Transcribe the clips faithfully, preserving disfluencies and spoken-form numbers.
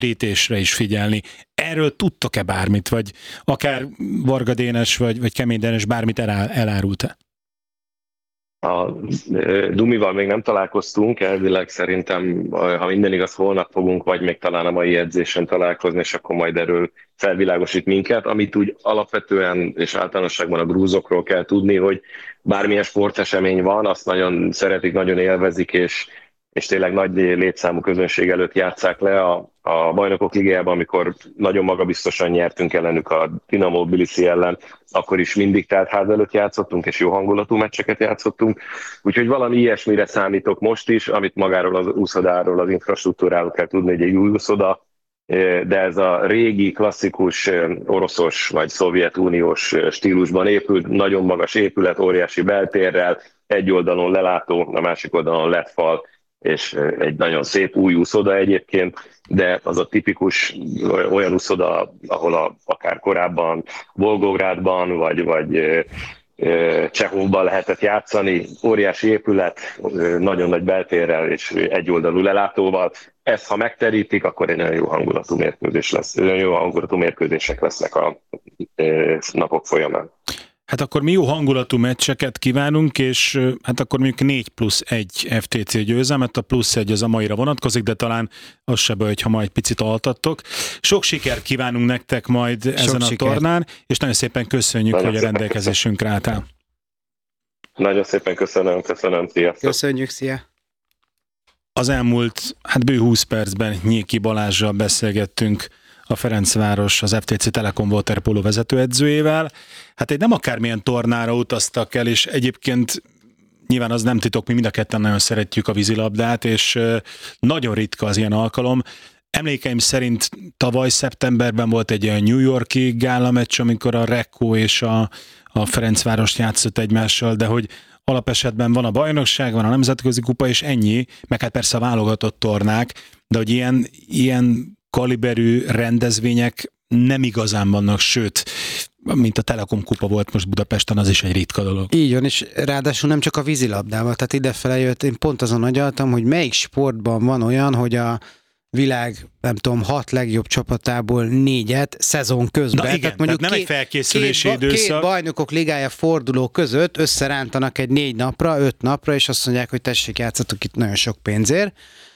testépítésre is figyelni. Erről tudtok-e bármit, vagy akár Varga Dénes, vagy, vagy Kemény Dénes bármit elá, elárult-e? A Dumival még nem találkoztunk, elvileg szerintem, ha minden igaz, holnap fogunk, vagy még talán a mai edzésen találkozni, és akkor majd erről felvilágosít minket. Amit úgy alapvetően és általánosságban a grúzokról kell tudni, hogy bármilyen sportesemény van, azt nagyon szeretik, nagyon élvezik, és, és tényleg nagy létszámú közönség előtt játsszák le a, a Bajnokok Ligájában, amikor nagyon magabiztosan nyertünk ellenük a Dinamo Tbilisi ellen, akkor is mindig telt ház előtt játszottunk, és jó hangulatú meccseket játszottunk. Úgyhogy valami ilyesmire számítok most is, amit magáról az úszodáról, az infrastruktúráról kell tudni, hogy egy új úszoda, de ez a régi, klasszikus oroszos vagy szovjetuniós stílusban épült, nagyon magas épület, óriási beltérrel, egy oldalon lelátó, a másik oldalon lett fal, és egy nagyon szép új úszoda egyébként, de az a tipikus olyan úszoda, ahol a, akár korábban Volgográdban, vagy, vagy Csehovban lehetett játszani, óriási épület, nagyon nagy beltérrel és egyoldalú lelátóval. Ezt, ha megterítik, akkor egy nagyon jó hangulatú mérkőzés lesz, nagyon jó hangulatú mérkőzések lesznek a napok folyamán. Hát akkor mi jó hangulatú meccseket kívánunk, és hát akkor mondjuk négy plusz egy ef té cé győzelmet, a plusz egy az a maira vonatkozik, de talán az se baj, ha majd picit altattok. Sok sikert kívánunk nektek majd Sok ezen siker. a tornán, és nagyon szépen köszönjük, nagyon hogy a rendelkezésünkre álltál. Nagyon szépen köszönöm, köszönöm, sziasztok. Köszönjük, szia! Az elmúlt hát bő húsz percben Nyéki Balázssal beszélgettünk a Ferencváros, az ef té cé Telekom waterpolo vezetőedzőjével. Hát egy nem akármilyen tornára utaztak el, és egyébként nyilván az nem titok, mi mind a ketten nagyon szeretjük a vízilabdát, és nagyon ritka az ilyen alkalom. Emlékeim szerint tavaly szeptemberben volt egy olyan New York-i gálameccs, amikor a Rekko és a, a Ferencváros játszott egymással, de hogy alapesetben van a bajnokság, van a nemzetközi kupa, és ennyi, meg hát persze a válogatott tornák, de hogy ilyen, ilyen kaliberű rendezvények nem igazán vannak, sőt, mint a Telekom kupa volt most Budapesten, az is egy ritka dolog. Így van, és ráadásul nem csak a vízilabdával, tehát idefele jött, én pont azon agyaltam, hogy melyik sportban van olyan, hogy a világ, nem tudom, hat legjobb csapatából négyet szezon közben. Na igen, tehát mondjuk tehát nem két, egy felkészülési két, időszak. Két bajnokok ligája forduló között összerántanak egy négy napra, öt napra, és azt mondják, hogy tessék, játszatok itt nagyon sok pénzért.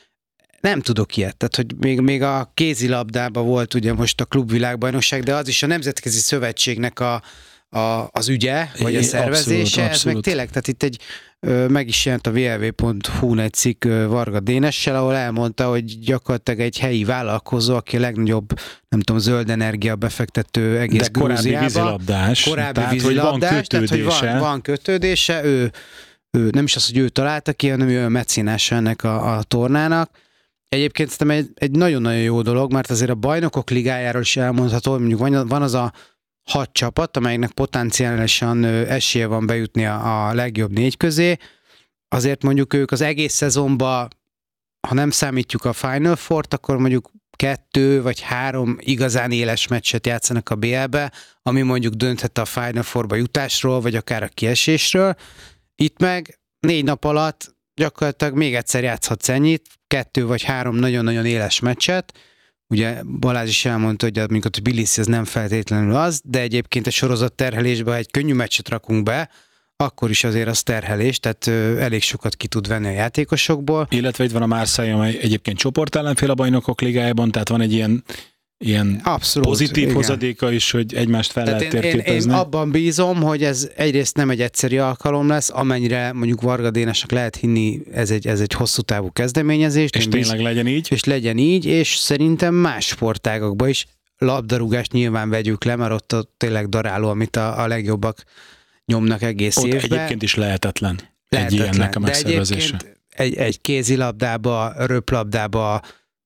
Nem tudok ilyet, tehát hogy még, még a kézilabdában volt ugye most a klubvilágbajnokság, de az is a Nemzetközi Szövetségnek a, a, az ügye, vagy a szervezése, abszolút, abszolút. Ez meg tényleg, tehát itt egy meg is jelent a vé el vé pont hú-n egy cikk Varga Dénessel, ahol elmondta, hogy gyakorlatilag egy helyi vállalkozó, aki a legnagyobb, nem tudom, zöld energia befektető egész de korábbi Grúziában. vízilabdás. Korábbi tehát, vízilabdás, hogy tehát hogy van, van kötődése, ő, ő nem is az, hogy ő találta ki, hanem ő a mecénása ennek a, a tornának. Egyébként szerintem egy, egy nagyon-nagyon jó dolog, mert azért a Bajnokok Ligájáról is elmondható, hogy mondjuk van, van az a hat csapat, amelynek potenciálisan esélye van bejutni a, a legjobb négy közé. Azért mondjuk ők az egész szezonban, ha nem számítjuk a Final Four-t, akkor mondjuk kettő vagy három igazán éles meccset játszanak a bé el-be, ami mondjuk dönthet a Final Four-ba jutásról, vagy akár a kiesésről. Itt meg négy nap alatt gyakorlatilag még egyszer játszhatsz ennyit, kettő vagy három nagyon-nagyon éles meccset. Ugye Balázs is elmondta, hogy mondjuk a Tbilisi ez nem feltétlenül az, de egyébként egy sorozat terhelésbe egy könnyű meccset rakunk be, akkor is azért az terhelés, tehát ö, elég sokat ki tud venni a játékosokból. Illetve itt van a Marseille, amely egyébként csoportellenfél a Bajnokok Ligájában, tehát van egy ilyen ilyen abszolút, pozitív igen. hozadéka is, hogy egymást fel tehát lehet térképezni. Én, én abban bízom, hogy ez egyrészt nem egy egyszerű alkalom lesz, amennyire mondjuk Varga Dénesnek lehet hinni, ez egy, ez egy hosszú távú kezdeményezés. És tényleg bíz, legyen így. És legyen így, és szerintem más sportágokban is, labdarúgást nyilván vegyük le, mert ott, ott tényleg daráló, amit a, a legjobbak nyomnak egész ott évben. egyébként is lehetetlen. Lehetetlen, egy ilyennek a megszervezése. De egyébként egy, egy kézilabdába, röplabdába,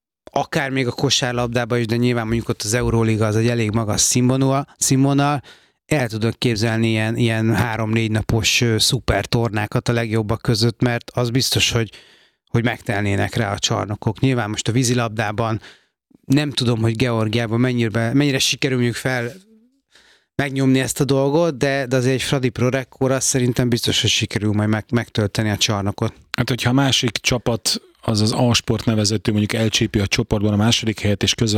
akár még a kosárlabdában is, de nyilván mondjuk ott az Euróliga az egy elég magas színvonal, színvonal. El tudok képzelni ilyen, ilyen három-négy napos szuper tornákat a legjobbak között, mert az biztos, hogy, hogy megtelnének rá a csarnokok. Nyilván most a vízilabdában nem tudom, hogy Georgiában mennyire, mennyire sikerül fel megnyomni ezt a dolgot, de, de azért egy Fradi Pro Record szerintem biztos, hogy sikerül majd meg, megtölteni a csarnokot. Hát, hogyha a másik csapat, az az A-sport nevezető mondjuk elcsípi a csoportban a második helyet, és közben